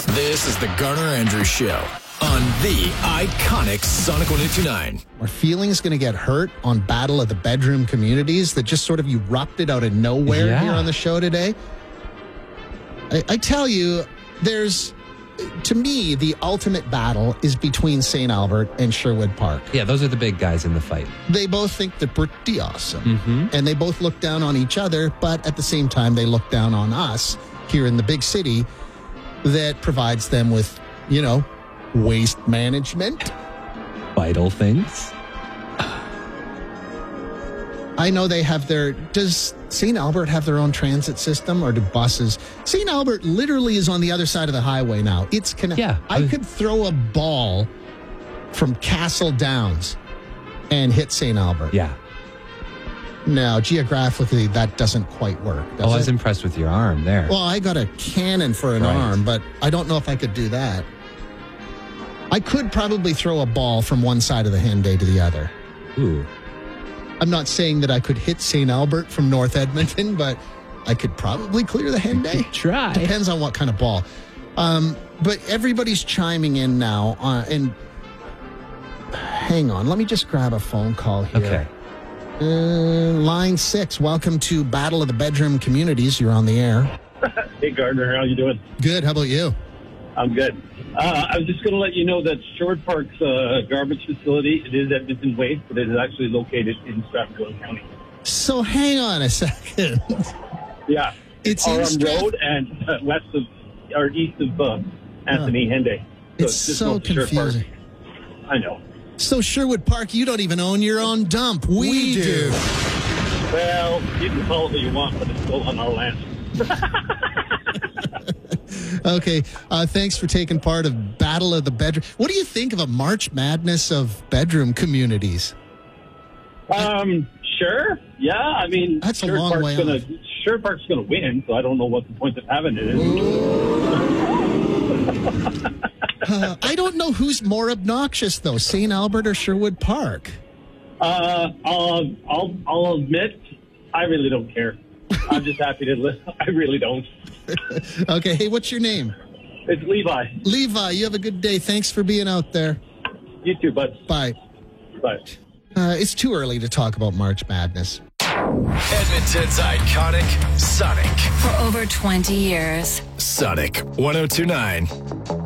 This is the Garner Andrews Show on the iconic Sonic 102.9. Are feelings going to get hurt on Battle of the Bedroom Communities that just sort of erupted out of nowhere here on the show today? I tell you, to me, the ultimate battle is between St. Albert and Sherwood Park. Yeah, those are the big guys in the fight. They both think they're pretty awesome. And they both look down on each other, but at the same time, they look down on us here in the big city that provides them with, waste management. Vital things. I know they have does St. Albert have their own transit system, or do buses? St. Albert literally is on the other side of the highway now. It's I could throw a ball from Castle Downs and hit St. Albert. Yeah. Now, geographically, that doesn't quite work. I was impressed with your arm there. Well, I got a cannon for an arm, but I don't know if I could do that. I could probably throw a ball from one side of the Henday to the other. Ooh. I'm not saying that I could hit St. Albert from North Edmonton, but I could probably clear the Henday. Try. Depends on what kind of ball. But everybody's chiming in now. And hang on, let me just grab a phone call here. Okay. Line 6, welcome to Battle of the Bedroom Communities. You're on the air. Hey, Gardner, how you doing? Good. How about you? I'm good. I was just going to let you know that Sherwood Park's garbage facility, it is Edmonton Waste, but it is actually located in Strathcona County. So hang on a second. Yeah. It's Oram Road and east of Anthony Henday. It's just so north of Sherwood confusing. Park. I know. So Sherwood Park, you don't even own your own dump. We do. Well, you can call it what you want, but it's still on our land. Okay, thanks for taking part of Battle of the Bedroom. What do you think of a March Madness of bedroom communities? Sure. Yeah, I mean, that's a long way off. Sherwood Park's going to win, so I don't know what the point of having it is. I don't know who's more obnoxious, though, St. Albert or Sherwood Park. I'll admit, I really don't care. I'm just happy to listen. I really don't. Okay, hey, what's your name? It's Levi. Levi, you have a good day. Thanks for being out there. You too, bud. Bye. Bye. It's too early to talk about March Madness. Edmonton's iconic Sonic. For over 20 years. Sonic 102.9.